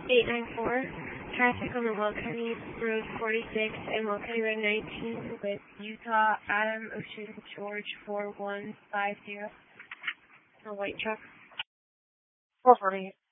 894. Traffic on the Will County Road 46 and Will County Road 19 with Utah Adam Ocean George 4150. A white truck. 440.